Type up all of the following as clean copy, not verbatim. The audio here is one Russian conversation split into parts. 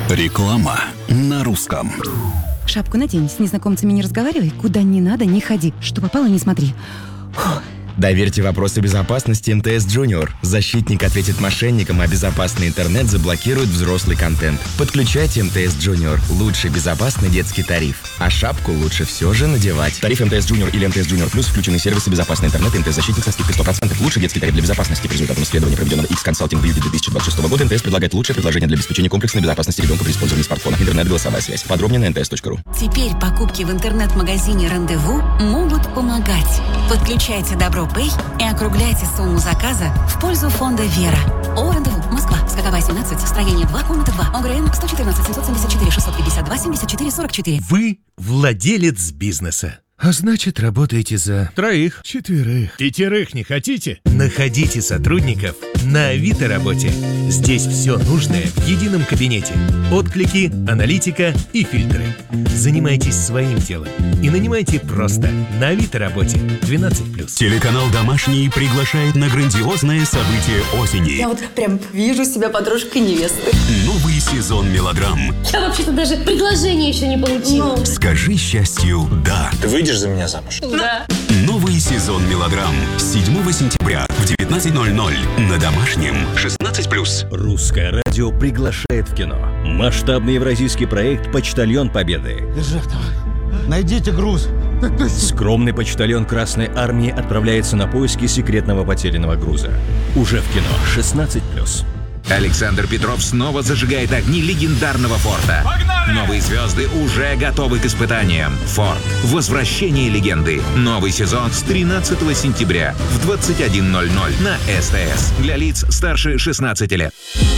Реклама на русском. Шапку надень, с незнакомцами не разговаривай, куда не надо не ходи, что попало не смотри. Фух. Доверьте вопросы безопасности МТС Junior. Защитник ответит мошенникам, а безопасный интернет заблокирует взрослый контент. Подключайте МТС Junior. Лучший безопасный детский тариф. А шапку лучше все же надевать. Тариф МТС Junior или МТС Junior Plus включены сервисы безопасный интернет и МТС-защитник со скидкой 100%. Лучший детский тариф для безопасности. По результатам исследования, проведенного X-Consulting в июле 2026 года, МТС предлагает лучшее предложение для обеспечения комплексной безопасности ребенка при использовании смартфона. Интернет, голосовая связь. Подробнее на nts.ru. Теперь покупки в интернет-магазине «Рандеву» могут помогать. Подключайте Добро Пэй и округляйте сумму заказа в пользу фонда «Вера». О, «Рандеву», Москва, Скаковая, 17, строение 2, комната 2, ОГРН 114 774 652 74 44. Вы владелец бизнеса. А значит, работаете за... 3, 4, 5 не хотите? Находите сотрудников на Авито работе. Здесь все нужное в едином кабинете. Отклики, аналитика и фильтры. Занимайтесь своим делом и нанимайте просто на Авито работе 12+. Телеканал «Домашний» приглашает на грандиозное событие осени. Я вот прям вижу себя подружкой невесты. Новый сезон мелодрам. Я вообще-то даже предложение еще не получила. «Скажи счастью «да». Ты выйдешь за меня замуж? Да. Новый сезон мелодрам. 7 сентября в 19:00 на Домашнем. 16+. Русское радио приглашает в кино. Масштабный евразийский проект «Почтальон Победы». Держак, найдите груз. Скромный почтальон Красной Армии отправляется на поиски секретного потерянного груза. Уже в кино 16+. Александр Петров снова зажигает огни легендарного форта. Погнали! Новые звезды уже готовы к испытаниям. Форт. Возвращение легенды. Новый сезон с 13 сентября в 21:00 на СТС. Для лиц старше 16 лет.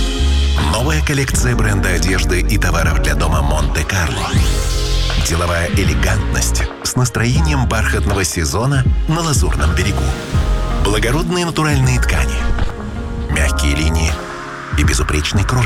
Новая коллекция бренда одежды и товаров для дома Монте-Карло. Деловая элегантность с настроением бархатного сезона на Лазурном берегу. Благородные натуральные ткани. Мягкие линии и безупречный крой.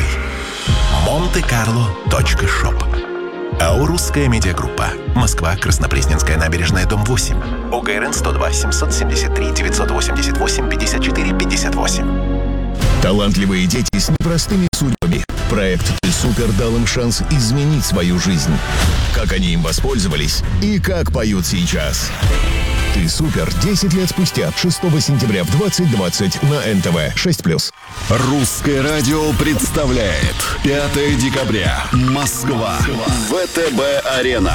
Monte-Carlo.shop. АО «Русская медиагруппа». Москва, Краснопресненская набережная, дом 8. ОГРН 102 773 988 54 58. Талантливые дети с непростыми судьбами. Проект «Ты супер» дал им шанс изменить свою жизнь. Как они им воспользовались и как поют сейчас. «Ты супер» 10 лет спустя, 6 сентября в 20:20 на НТВ 6+. Русское радио представляет 5 декабря. Москва. ВТБ-арена.